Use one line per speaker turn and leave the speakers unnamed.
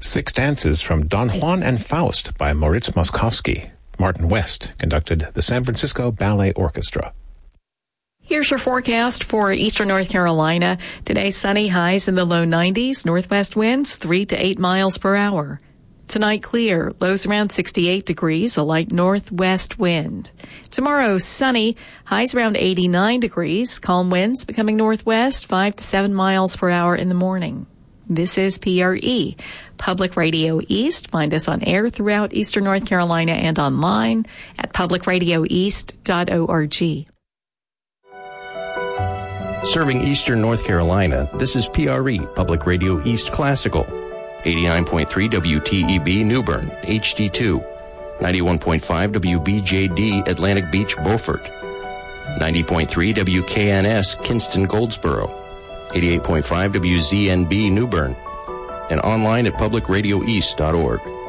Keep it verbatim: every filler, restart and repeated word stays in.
Six dances from Don Juan and Faust by Moritz Moskowski. Martin West conducted the San Francisco Ballet Orchestra.
Here's your forecast for eastern North Carolina. Today, sunny, highs in the low nineties, northwest winds three to eight miles per hour. Tonight, clear, lows around sixty-eight degrees, a light northwest wind. Tomorrow, sunny, highs around eighty-nine degrees, calm winds becoming northwest, five to seven miles per hour in the morning. This is P R E, Public Radio East. Find us on air throughout eastern North Carolina and online at public radio east dot org.
Serving eastern North Carolina, this is P R E, Public Radio East Classical. eighty-nine point three W T E B New Bern, H D two. ninety-one point five W B J D Atlantic Beach, Beaufort. ninety point three W K N S Kinston, Goldsboro. eighty-eight point five W Z N B New Bern, and online at public radio east dot org.